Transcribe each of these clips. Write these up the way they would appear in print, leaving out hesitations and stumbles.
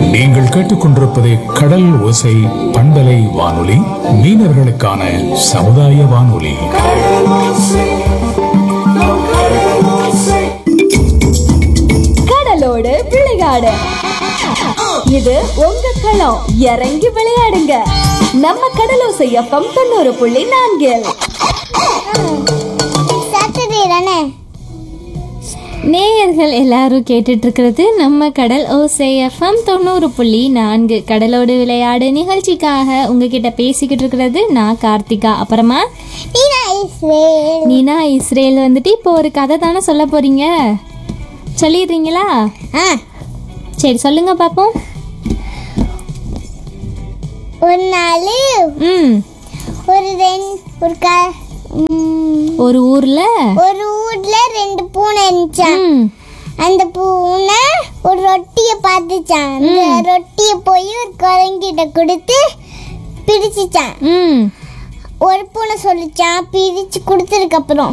நீங்கள் கேட்டுக்கொண்டிருப்பது கடல் ஓசை பண்பலை வானொலி, மீனவர்களுக்கான சமுதாய வானொலி. கடலோடு விளையாடு, இது உங்க களம். இறங்கி விளையாடுங்க. நம்ம கடலோசை FM 90.4. நேயர்கள் எல்லாரும் கேட்டுட்டு இருக்கிறது நம்ம கடல் ஓசை FM 90.4 கடலோடு விளையாடு நிகழ்ச்சிக்காக உங்ககிட்ட பேசிக்கிட்டு இருக்கிறது நான் கார்த்திகா. அப்புறமா நீனா இஸ்ரேல் வந்துட்டு இப்போ ஒரு கதை தானே சொல்ல போறீங்க, சொல்லிடுறீங்களா? சரி சொல்லுங்க பாப்போம். ஒரு நாள் ஒரு ஊர்ல ரெண்டு பூனை இருந்துச்சான். அந்த பூனை ஒரு ரொட்டியை பார்த்துச்சான். அந்த ரொட்டியை போய் ஒரு குரங்கிட்ட கொடுத்து பிரிச்சுச்சான். ஒரு பூனை சொல்லிச்சான், பிரிச்சு கொடுத்ததுக்கு அப்புறம்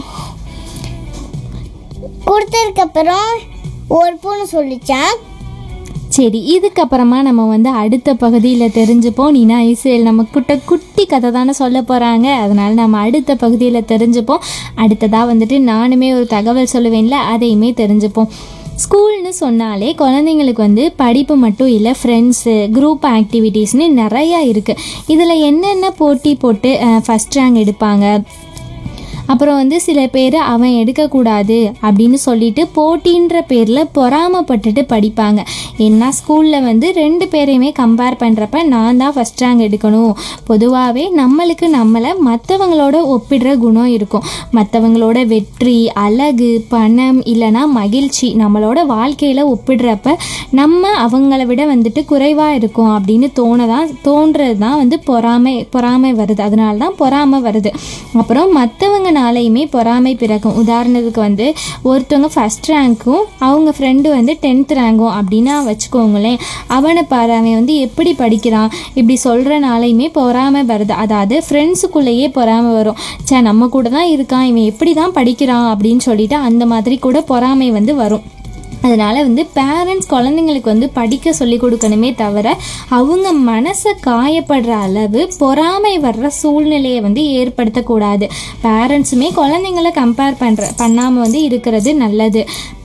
ஒரு பூனை சொல்லிச்சான். சரி, இதுக்கப்புறமா நம்ம வந்து அடுத்த பகுதியில் தெரிஞ்சுப்போம். நீனா இஸ்ரேல் நம்ம குட்டி கதை தானே சொல்ல போகிறாங்க, அதனால் நம்ம அடுத்த பகுதியில் தெரிஞ்சுப்போம். அடுத்ததாக வந்துட்டு நானுமே ஒரு தகவல் சொல்லுவேன்ல, அதையுமே தெரிஞ்சுப்போம். ஸ்கூல்னு சொன்னாலே குழந்தைங்களுக்கு வந்து படிப்பு மட்டும் இல்லை, ஃப்ரெண்ட்ஸு, குரூப் ஆக்டிவிட்டீஸ்னு நிறையா இருக்குது. இதில் என்னென்ன போட்டி போட்டு ஃபஸ்ட் ரேங்க் எடுப்பாங்க, அப்புறம் வந்து சில பேர் அவன் எடுக்கக்கூடாது அப்படின்னு சொல்லிட்டு போட்டின்ற பேரில் பொறாமப்பட்டுட்டு படிப்பாங்க. ஏன்னா ஸ்கூலில் வந்து ரெண்டு பேரையுமே கம்பேர் பண்ணுறப்ப நான் தான் ஃபஸ்ட் ரேங்க் எடுக்கணும். பொதுவாகவே நம்மளை மற்றவங்களோட ஒப்பிடுற குணம் இருக்கும். மற்றவங்களோட வெற்றி, அழகு, பணம் இல்லைனா மகிழ்ச்சி, நம்மளோட வாழ்க்கையில் ஒப்பிடுறப்ப நம்ம அவங்கள விட வந்துட்டு குறைவாக இருக்கும் அப்படின்னு தோன்றது தான் வந்து பொறாமை வருது. அதனால தான் பொறாமை வருது. அப்புறம் மற்றவங்கனாலையுமே பொறாமை பிறக்கும். உதாரணத்துக்கு வந்து ஒருத்தவங்க ஃபஸ்ட் ரேங்க்கும் அவங்க ஃப்ரெண்டு வந்து 10th ரேங்கும் அப்படின்னா வச்சுக்கோங்களேன். அவனை பாரு, அவன் வந்து எப்படி படிக்கிறான், இப்படி சொல்கிறனாலையுமே பொறாமை வருது. அதாவது ஃப்ரெண்ட்ஸுக்குள்ளேயே பொறாமை வரும். நம்ம கூட தான் இருக்கான், இவன் எப்படி தான் படிக்கிறான் அப்படின்னு சொல்லிட்டு அந்த மாதிரி கூட பொறாமை வந்து வரும். அதனால் வந்து பேரண்ட்ஸ் குழந்தைங்களுக்கு வந்து படிக்க சொல்லி கொடுக்கணுமே தவிர அவங்க மனசை காயப்படுற அளவு பொறாமை வர்ற சூழ்நிலையை வந்து ஏற்படுத்தக்கூடாது. பேரண்ட்ஸுமே குழந்தைங்கள கம்பேர் பண்ணாமல் வந்து இருக்கிறது நல்லது.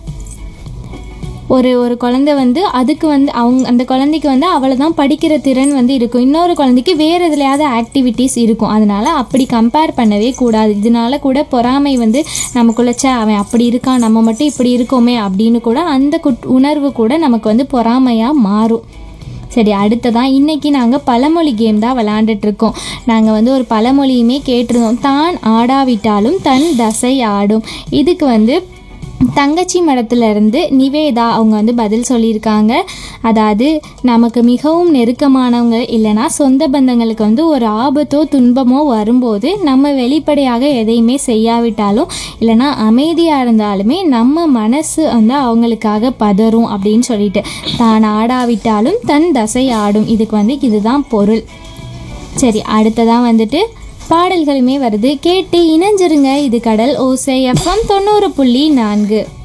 ஒரு குழந்தை வந்து அதுக்கு வந்து அந்த குழந்தைக்கு வந்து அவளை தான் படிக்கிற திறன் வந்து இருக்கும், இன்னொரு குழந்தைக்கு வேறு எதுலையாவது ஆக்டிவிட்டீஸ் இருக்கும். அதனால் அப்படி கம்பேர் பண்ணவே கூடாது. இதனால கூட பொறாமை வந்து நமக்குள்ள அவன் அப்படி இருக்கான், நம்ம மட்டும் இப்படி இருக்கோமே அப்படின்னு கூட அந்த உணர்வு கூட நமக்கு வந்து பொறாமையாக மாறும். சரி, அடுத்ததான் இன்றைக்கி நாங்கள் பழமொழி கேம் தான் விளாண்டுட்ருக்கோம். நாங்கள் வந்து ஒரு பழமொழியுமே கேட்டிருந்தோம். தான் ஆடாவிட்டாலும் தன் தசை ஆடும். இதுக்கு வந்து தங்கச்சி மடத்துலேருந்து நிவேதா அவங்க வந்து பதில் சொல்லியிருக்காங்க. அதாவது நமக்கு மிகவும் நெருக்கமானவங்க இல்லைனா சொந்த பந்தங்களுக்கு வந்து ஒரு ஆபத்தோ துன்பமோ வரும்போது நம்ம வெளிப்படையாக எதையுமே செய்யாவிட்டாலும் இல்லைனா அமைதியாக இருந்தாலுமே நம்ம மனசு வந்து அவங்களுக்காக பதறும் அப்படின்னு சொல்லிட்டு, தான் ஆடாவிட்டாலும் தன் தசை ஆடும். இதுக்கு வந்து இதுதான் பொருள். சரி, அடுத்ததான் வந்துட்டு பாடல்களுமே வருது, கேட்டு இணைஞ்சிருங்க. இது கடல் ஓசை FM 90.4.